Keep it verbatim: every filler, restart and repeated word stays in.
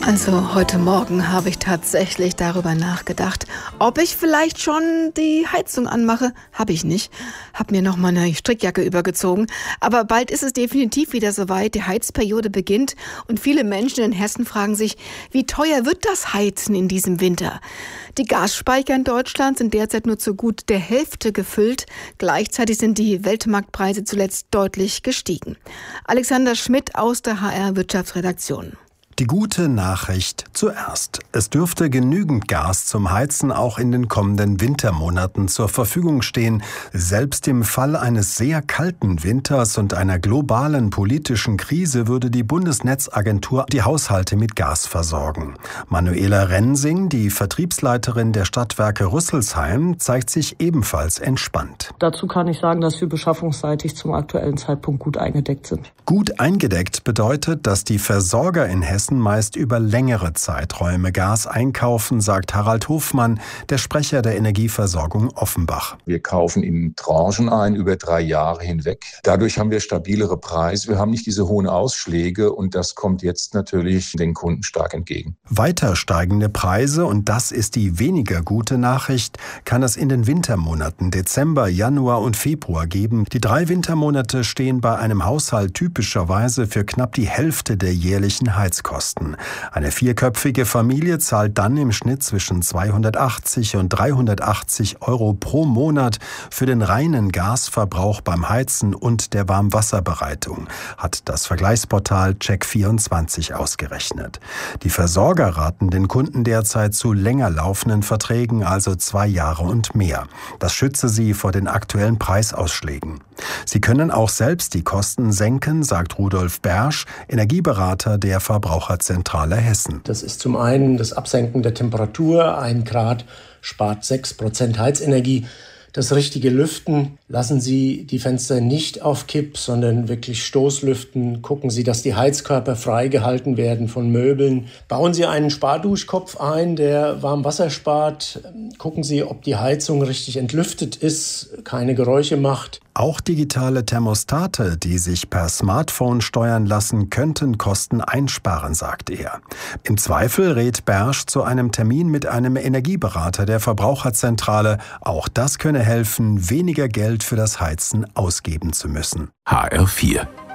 Also heute Morgen habe ich tatsächlich darüber nachgedacht, ob ich vielleicht schon die Heizung anmache. Habe ich nicht. Habe mir noch mal eine Strickjacke übergezogen. Aber bald ist es definitiv wieder soweit. Die Heizperiode beginnt und viele Menschen in Hessen fragen sich, wie teuer wird das Heizen in diesem Winter? Die Gasspeicher in Deutschland sind derzeit nur zu gut der Hälfte gefüllt. Gleichzeitig sind die Weltmarktpreise zuletzt deutlich gestiegen. Alexander Schmidt aus der H R-Wirtschaftsredaktion. Die gute Nachricht zuerst. Es dürfte genügend Gas zum Heizen auch in den kommenden Wintermonaten zur Verfügung stehen. Selbst im Fall eines sehr kalten Winters und einer globalen politischen Krise würde die Bundesnetzagentur die Haushalte mit Gas versorgen. Manuela Rensing, die Vertriebsleiterin der Stadtwerke Rüsselsheim, zeigt sich ebenfalls entspannt. Dazu kann ich sagen, dass wir beschaffungsseitig zum aktuellen Zeitpunkt gut eingedeckt sind. Gut eingedeckt bedeutet, dass die Versorger in Hessen meist über längere Zeiträume Gas einkaufen, sagt Harald Hofmann, der Sprecher der Energieversorgung Offenbach. Wir kaufen in Tranchen ein, über drei Jahre hinweg. Dadurch haben wir stabilere Preise. Wir haben nicht diese hohen Ausschläge und das kommt jetzt natürlich den Kunden stark entgegen. Weiter steigende Preise, und das ist die weniger gute Nachricht, kann es in den Wintermonaten Dezember, Januar und Februar geben. Die drei Wintermonate stehen bei einem Haushalt typischerweise für knapp die Hälfte der jährlichen Heizkosten. Eine vierköpfige Familie zahlt dann im Schnitt zwischen zweihundertachtzig und dreihundertachtzig Euro pro Monat für den reinen Gasverbrauch beim Heizen und der Warmwasserbereitung, hat das Vergleichsportal Check vierundzwanzig ausgerechnet. Die Versorger raten den Kunden derzeit zu länger laufenden Verträgen, also zwei Jahre und mehr. Das schütze sie vor den aktuellen Preisausschlägen. Sie können auch selbst die Kosten senken, sagt Rudolf Bersch, Energieberater der Verbraucherzentrale Hessen. Das ist zum einen das Absenken der Temperatur. Ein Grad spart sechs Prozent Heizenergie. Das richtige Lüften. Lassen Sie die Fenster nicht auf Kipp, sondern wirklich Stoßlüften. Gucken Sie, dass die Heizkörper freigehalten werden von Möbeln. Bauen Sie einen Sparduschkopf ein, der warm Wasser spart. Gucken Sie, ob die Heizung richtig entlüftet ist, keine Geräusche macht. Auch digitale Thermostate, die sich per Smartphone steuern lassen, könnten Kosten einsparen, sagt er. Im Zweifel rät Bersch zu einem Termin mit einem Energieberater der Verbraucherzentrale. Auch das könne helfen, weniger Geld für das Heizen ausgeben zu müssen. H R vier